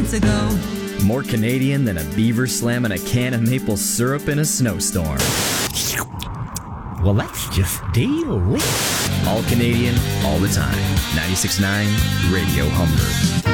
minutes ago. More Canadian than a beaver slamming a can of maple syrup in a snowstorm. Well, that's just delicious. All Canadian, all the time. 96.9 Radio Humber.